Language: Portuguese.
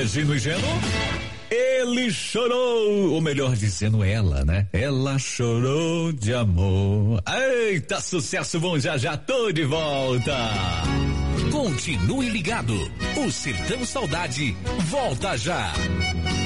É Gino e Geno? Ele chorou, ou melhor dizendo, ela, né? Ela chorou de amor. Eita, sucesso bom, já já tô de volta. Continue ligado, o Sertão Saudade volta já.